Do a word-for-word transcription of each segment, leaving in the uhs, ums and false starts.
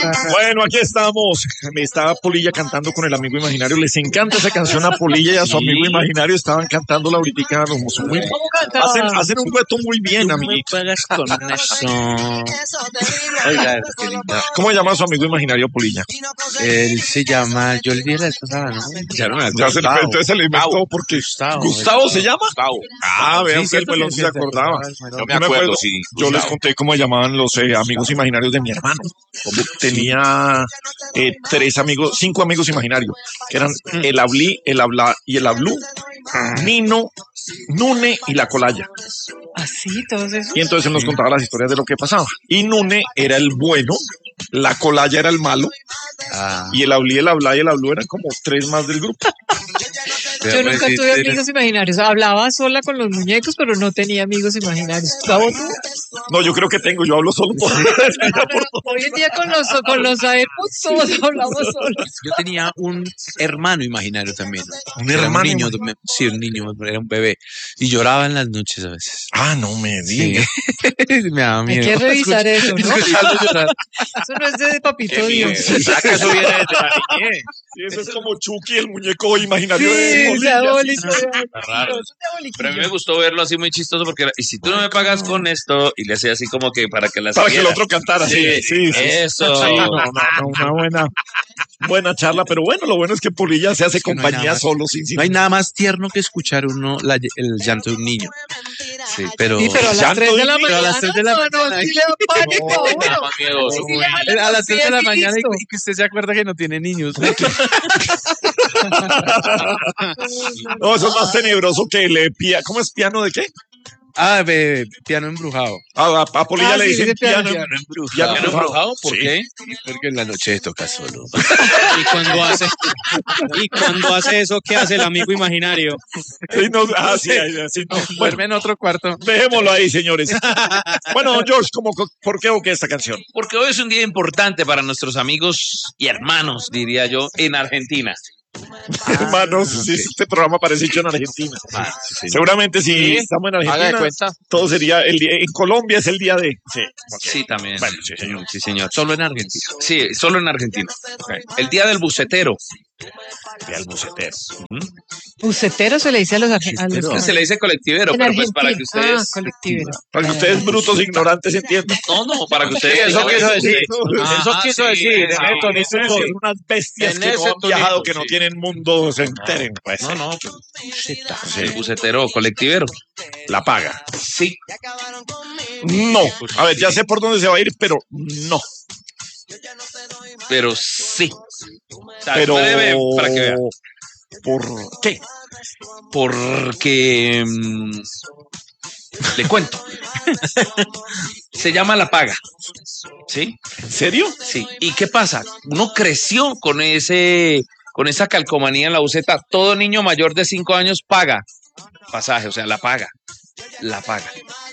Bueno, aquí estamos. Me estaba Polilla cantando con el amigo imaginario. Les encanta esa canción a Polilla y a su Sí. amigo imaginario. Estaban cantando la ahorita. Muy, hacen, hacen un dueto muy bien, Tú me amiguito. pagas con eso. Oiga, qué linda. ¿Cómo se llama su amigo imaginario Polilla? Él se llama, yo le dije la vez pasada, ¿no? Ya no me Ya se le, Gustavo. entonces se le inventó Gustavo. porque Gustavo. ¿Gustavo se llama? Gustavo. Ah, vean, Sí, que el cierto pelón que sí se se acordaba. acordaba, Yo Yo me acuerdo, sí. Yo les Gustavo. conté cómo llamaban los eh, amigos imaginarios de mi hermano. Tenía eh, tres amigos, cinco amigos imaginarios, que eran el Ablí, el Abla y el Ablú, Nino, Nune y la Colaya. Así, todos esos. Y entonces él nos contaba las historias de lo que pasaba. Y Nune era el bueno, la Colaya era el malo, Ah, y el Ablí, el Abla y el Ablú eran como tres más del grupo. Yo nunca tuve amigos imaginarios. Hablaba sola con los muñecos, pero no tenía amigos imaginarios. ¿Gabo, tú? No, yo creo que tengo, yo hablo solo todo el día por todo. Hoy en día con los, con los AirPods todos hablamos solos. Yo tenía un hermano imaginario también. ¿Un Era hermano niño, imaginario? sí, un niño, era un bebé. Y lloraba en las noches a veces. Ah, no me Sí. diga. Me daba Hay miedo. que revisar eso, ¿no? Escucharlo llorar. Eso no es de Papito Qué Dios. miedo. ¿Será que eso viene desde la niñez? Sí, eso es como Chucky, el muñeco imaginario Sí, de Bolivia. diabólico. Está raro. Pero a mí me gustó verlo así muy chistoso porque era, y si tú no me pagas con esto, y le hacía así como que para que la Para que el siguiera. otro cantara, sí, Sí, sí, sí. eso. Sí, no, no, no, una buena, buena charla, pero bueno, lo bueno es que Polilla se hace que no hay compañía nada más- solo, sin, sin No hay nada más tierno que escuchar uno la- el llanto de un niño. Sí, pero, Sí, pero a las Llanto tres de de la niño, pero a mañana. las tres de la no, no, mañana. sí le da pánico a uno. Nada más miedoso. Sí, le da a las tres de la sí, mañana y, listo. y que usted se acuerda que no tiene niños. No, eso es más tenebroso que el pia, ¿cómo es piano de qué? Ah, ve, piano embrujado. A, a, a Polilla Ah, le sí, dicen dice piano, piano, Piano embrujado. piano ¿Piano embrujado? ¿Por Sí. qué? Porque en la noche toca solo. Y cuando hace, y cuando hace eso, ¿qué hace el amigo imaginario? Sí, no, ah, sí, ahí, así, no. Bueno, Duerme en otro cuarto. dejémoslo ahí, señores. Bueno, George, ¿cómo, ¿por qué o qué esta canción? Porque hoy es un día importante para nuestros amigos y hermanos, diría yo, en Argentina. Hermanos, sí, este programa parece hecho en Argentina. Seguramente si Sí. estamos en Haga de Argentina, cuenta. todo sería el día, en Colombia es el día de... Sí, ok. Sí, también. Bueno, sí, señor. Sí, señor. Solo en Argentina. Sí, solo en Argentina. El día del bucetero. Día del bucetero. Bucetero se le dice a los argentinos. Es que se le dice colectivero, En pero pues Argentina. para que ustedes... Ah, colectivero. Para que ustedes brutos ignorantes entiendan. No, no, para que ustedes... Eso quiso Sí, decir. Ah, Eso quiso sí, decir. sí, en el Son tonito. unas bestias En que no ese han viajado, tonito, que no sí. tienen mundo, se enteren. Pues. No, no. El bucetero colectivero. La paga. Sí. No. A ver, ya sé por dónde se va a ir, pero no. Pero sí. O sea, Pero... puede ver, para que vean. ¿Por qué? Porque... mm, le cuento. Se llama la paga. ¿Sí? ¿En serio? Sí. ¿Y qué pasa? Uno creció con ese, con esa calcomanía en la buceta. Todo niño mayor de cinco años paga pasaje, o sea, la paga. La paga.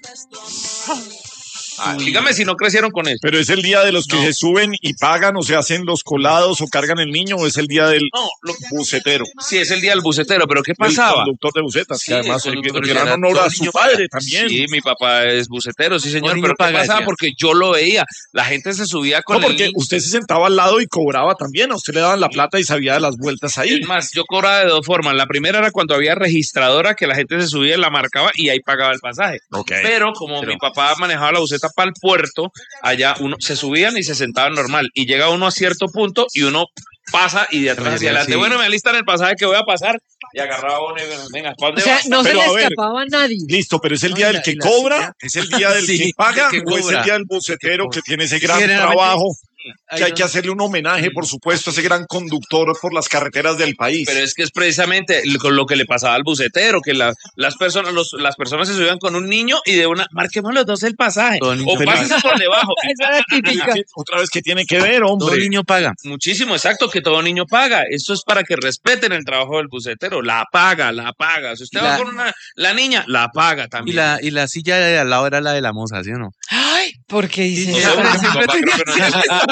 Ah, dígame si no crecieron con eso. Pero es el día de los que No. se suben y pagan o se hacen los colados o cargan el niño o es el día del No, lo- bucetero. sí, es el día del bucetero, pero ¿qué Del pasaba? conductor de bucetas, Sí, que además el el que, conductor que dan era honor a todo su niño padre también. Sí, mi papá es bucetero, sí, señor. niño Pero ¿qué paga, pasaba? decía. Porque yo lo veía. La gente se subía con No, porque el niño. usted se sentaba al lado y cobraba también. A usted le daban la plata y sabía de las vueltas ahí. Es más, yo cobraba de dos formas. La primera era cuando había registradora, que la gente se subía y la marcaba y ahí pagaba el pasaje. Ok. Pero como mi papá manejaba la buceta para el puerto, allá uno se subían y se sentaban normal. Y llega uno a cierto punto y uno pasa y de atrás hacia adelante. Sí. Bueno, me alistan el pasaje que voy a pasar. Y agarraba uno y venga, ¿para O dónde sea, vas? no se Pero, le a ver, escapaba a nadie. Listo, pero es el No, día y del la- que y la cobra, silla. es el día del Sí, que paga, el que o es el cobra. día del bucetero que tiene ese gran Generalmente- trabajo, Ahí que hay no- que hacerle un homenaje, por supuesto, a ese gran conductor por las carreteras del país. Pero es que es precisamente lo, con lo que le pasaba al bucetero, que la- las personas los, las personas se subían con un niño y de una, marquemos los dos el pasaje, Todo niño o paga. pásense por debajo. Esa era típica. ¿Qué- Otra vez, ¿qué tiene que ver, Todo hombre? niño paga. Muchísimo, exacto, que todo niño paga. Esto es para que respeten el trabajo del bucetero. La paga, la paga. Si usted Y va la- con una, la niña, la paga Y también. la, y la silla de al lado era la de la moza, ¿sí o no? Ay, ¿por qué dice No sé, eso? porque mi papá creo que no es-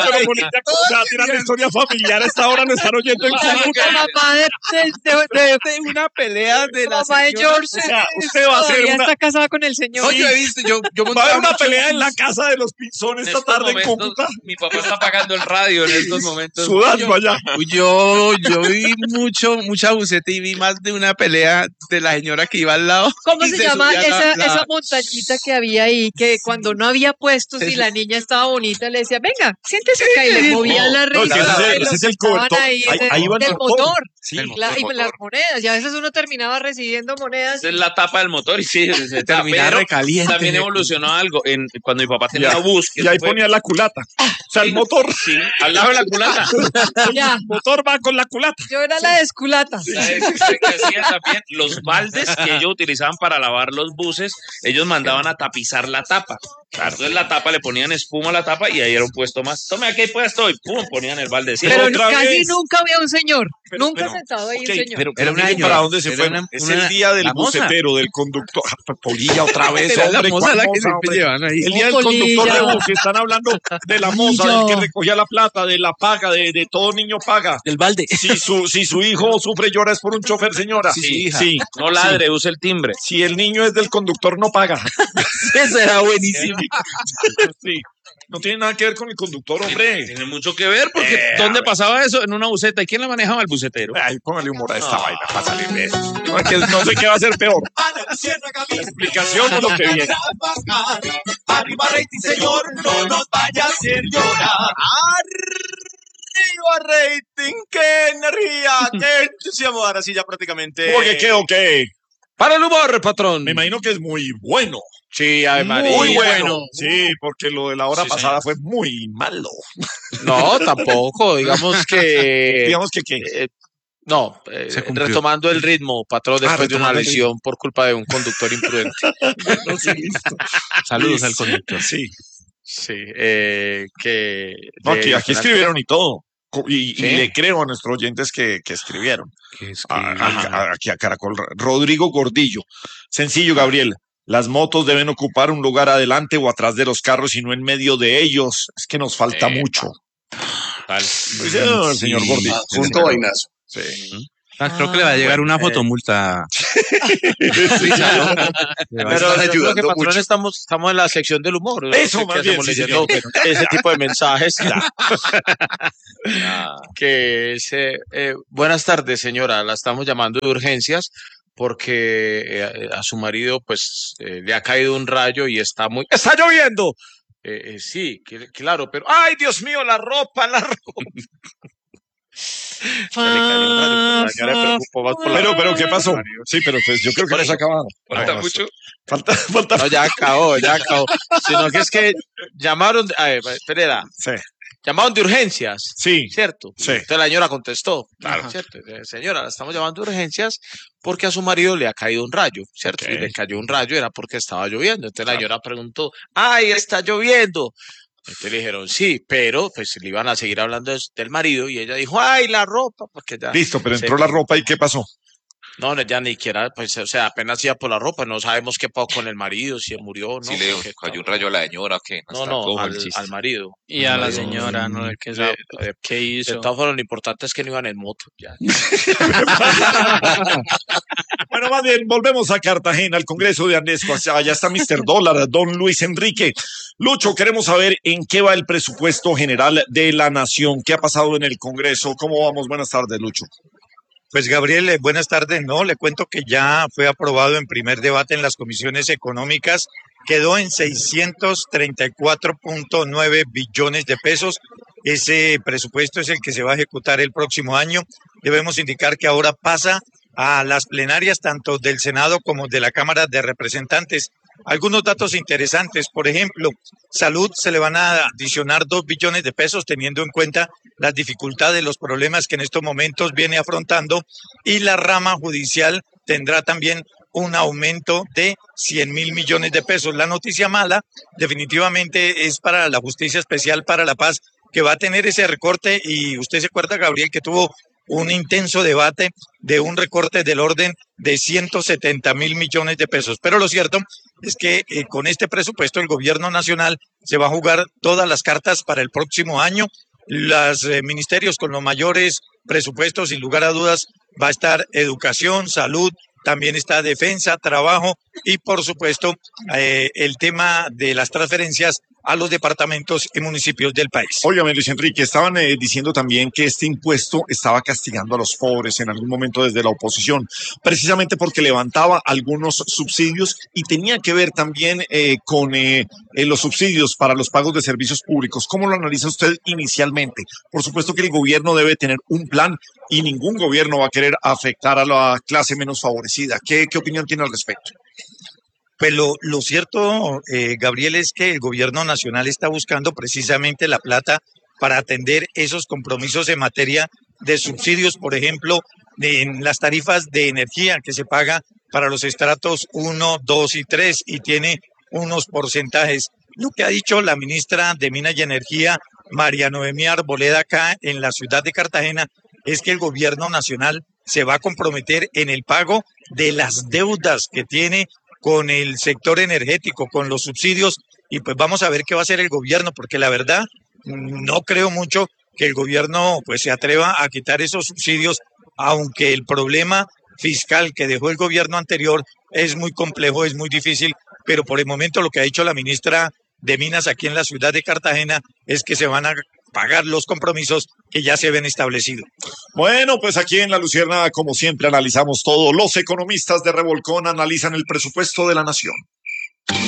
pero Bolivia, o sea, tiran la historia familiar a esta hora, lo están oyendo en Cúcuta. La mamá de, de, de, de- de una pelea de la la mamá de señora. George O sea, usted va a hacer todavía una, está casada con el señor. No, yo he visto, yo, yo va a montaba haber una mucho- pelea en la casa de los Pinzones En esta estos tarde en momentos, Cúcuta, mi papá está pagando el radio en estos momentos. sudando allá. Uy, Yo, yo vi mucho, mucha buceta y vi más de una pelea de la señora que iba al lado. ¿Cómo y se llama subía la- esa, la- esa montañita que había ahí? Que cuando no había puestos y la niña estaba bonita, le decía, venga, siéntese acá y le movía la No, risa. ese es el- y los ese es el sentaban cobertor. ahí Ahí- del- ahí va el del motor. motor. Sí, El La- y motor. las monedas. Y a veces uno terminaba recibiendo monedas. Esa es la tapa del motor y sí, se Termina pero recaliente. también evolucionó algo. En, cuando mi papá tenía Ya. una bus, que Y ahí fue- ponía la culata. O sea, el Sí. motor, sí, al lado de la culata. Ya, el motor va con la culata. yo era la desculata. ¿Sabes qué que hacían también? Los baldes que ellos utilizaban para lavar los buses, ellos mandaban a tapizar la tapa. Entonces la tapa, le ponían espuma a la tapa y ahí era un puesto más. Tome aquí hay puesto y pum, ponían el balde. Sí, Pero otra casi vez. nunca había un señor. Pero- nunca pero- sentado ahí Ok, un señor. pero, Era una miren señora. para dónde se Era fue. una- es una- el día del la moza. bucetero, del conductor. Ah, Polilla otra vez, Era la hombre. moza ¿cuál la que moza, siempre hombre? llevan ahí. El día del Oh, conductor de Polilla. bus, están hablando de la moza, del que recogía la plata, de la paga, de, de todo niño paga. Del balde. Si su, si su hijo sufre, llora, es por un chofer, señora. Sí, sí, hija. Sí. no ladre, use el timbre. Si el niño es del conductor, no paga. Eso era buenísimo. Sí. No tiene nada que ver con el conductor, hombre. Tiene mucho que ver porque Eh, ¿dónde pasaba eso? En una buseta. ¿Y quién la manejaba? El bucetero. Ay, póngale humor a esta vaina para salir de eso. No, es que no sé qué va a ser peor. La explicación o lo que viene. Arriba rating, señor, no nos vaya a hacer llorar. Arriba rating, qué energía, qué entusiasmo. Ahora sí ya prácticamente. ¿Cómo que qué o qué? Para el humor, patrón. Me imagino que es muy bueno. Sí, ay, María. Muy bueno. Sí, porque lo de la hora Sí, pasada fue muy malo. No, tampoco. Digamos que. Digamos que qué. eh, no, eh, Se cumplió. retomando el ritmo, patrón, después de una retomando el lesión por culpa de un conductor imprudente. No, sí, listo. Saludos Listo. al conductor. Sí. Sí, eh, que. No, de- aquí, aquí escribieron y todo. Co- Y, y Sí. le creo a nuestros oyentes que, que escribieron. Que es A- que- a- a- aquí a Caracol. Rodrigo Gordillo. Sencillo, Gabriel. Las motos deben ocupar un lugar adelante o atrás de los carros y no en medio de ellos. Es que nos falta Epa. mucho. Tal. Dice el señor Sí. Gordillo. Punto vainazo. Sí. Ah, creo que le va a llegar una fotomulta. Pero yo creo que, ayudando patrón, mucho. estamos, estamos en la sección del humor. Eso, ¿no? más Que bien, hacemos sí, leyendo ese tipo de mensajes. Ah. que es, eh, eh, buenas tardes, señora. La estamos llamando de urgencias porque eh, a su marido pues eh, le ha caído un rayo y está muy... ¡Está lloviendo! Eh, eh, sí, que- claro, pero... ¡Ay, Dios mío, la ropa, la ropa! Se le cayó un rayo, la señora se preocupó más por la Pero, pero, ¿qué ropa. pasó? Sí, pero pues yo creo que Por no se ha eso. acabado. Falta No, mucho. Falta, falta. No, ya acabó, ya acabó. Sino que es que llamaron... A ver, espera, Sí, llamaron de urgencias. sí, ¿Cierto? Sí. Entonces la señora contestó, Claro. ¿cierto? Eh, Señora, la estamos llamando de urgencias porque a su marido le ha caído un rayo, ¿cierto? Ok. Y le cayó un rayo era porque estaba lloviendo. Entonces la señora preguntó, ¡ay, está lloviendo! Entonces le dijeron, sí, pero pues le iban a seguir hablando des- del marido y ella dijo, ¡ay, la ropa! Porque ya... listo, pero se- entró la ropa y ¿qué pasó? No, no, ya ni siquiera, pues, o sea, apenas iba por la ropa, no sabemos qué pasó con el marido, si murió, ¿no? Si le Porque- cayó un rayo a la señora, ¿qué? No, está no, cojo el al, chiste. al marido. Y a la Al marido. señora, ¿no? ¿Qué, De- de- qué De hizo? todas formas, lo importante es que no iban en moto. Ya. Bueno, más bien, volvemos a Cartagena, al Congreso de Andesco. Allá está mister Dólar, don Luis Enrique. Lucho, queremos saber en qué va el presupuesto general de la nación. ¿Qué ha pasado en el Congreso? ¿Cómo vamos? Buenas tardes, Lucho. Pues Gabriel, eh, buenas tardes. No, le cuento que ya fue aprobado en primer debate en las comisiones económicas. Quedó en seiscientos treinta y cuatro punto nueve billones de pesos. Ese presupuesto es el que se va a ejecutar el próximo año. Debemos indicar que ahora pasa a las plenarias tanto del Senado como de la Cámara de Representantes. Algunos datos interesantes, por ejemplo, salud se le van a adicionar dos billones de pesos teniendo en cuenta las dificultades, los problemas que en estos momentos viene afrontando, y la rama judicial tendrá también un aumento de cien mil millones de pesos. La noticia mala definitivamente es para la Justicia Especial para la Paz, que va a tener ese recorte, y usted se acuerda, Gabriel, que tuvo un intenso debate de un recorte del orden de ciento setenta mil millones de pesos. Pero lo cierto es que eh, con este presupuesto el gobierno nacional se va a jugar todas las cartas para el próximo año. Los eh, ministerios con los mayores presupuestos, sin lugar a dudas, va a estar educación, salud, también está defensa, trabajo y por supuesto eh, el tema de las transferencias a los departamentos y municipios del país. Óigame, Luis Enrique, estaban eh, diciendo también que este impuesto estaba castigando a los pobres en algún momento desde la oposición, precisamente porque levantaba algunos subsidios y tenía que ver también eh, con eh, eh, los subsidios para los pagos de servicios públicos. ¿Cómo lo analiza usted inicialmente? Por supuesto que el gobierno debe tener un plan y ningún gobierno va a querer afectar a la clase menos favorecida. ¿Qué, qué opinión tiene al respecto? Pues lo, lo cierto, eh, Gabriel, es que el gobierno nacional está buscando precisamente la plata para atender esos compromisos en materia de subsidios, por ejemplo, de, en las tarifas de energía que se paga para los estratos uno, dos y tres y tiene unos porcentajes. Lo que ha dicho la ministra de Minas y Energía, María Noemí Arboleda, acá en la ciudad de Cartagena, es que el gobierno nacional se va a comprometer en el pago de las deudas que tiene con el sector energético, con los subsidios, y pues vamos a ver qué va a hacer el gobierno, porque la verdad no creo mucho que el gobierno pues se atreva a quitar esos subsidios, aunque el problema fiscal que dejó el gobierno anterior es muy complejo, es muy difícil, pero por el momento lo que ha dicho la ministra de Minas aquí en la ciudad de Cartagena es que se van a pagar los compromisos que ya se ven establecidos. Bueno, pues aquí en La Luciérnaga, como siempre, analizamos todo. Los economistas de Revolcón analizan el presupuesto de la nación.